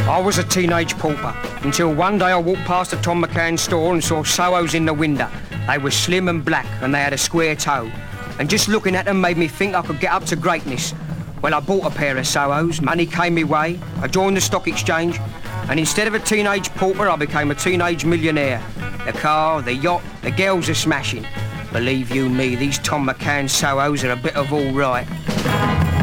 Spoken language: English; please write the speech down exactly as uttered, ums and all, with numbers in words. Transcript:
I was a teenage pauper until one day I walked past the Tom McCann store and saw Sohos in the window. They were slim and black and they had a square toe. And just looking at them made me think I could get up to greatness. Well, I bought a pair of Sohos, money came my way, I joined the stock exchange, and instead of a teenage pauper, I became a teenage millionaire. The car, the yacht, the girls are smashing. Believe you me, these Tom McCann Sohos are a bit of all right.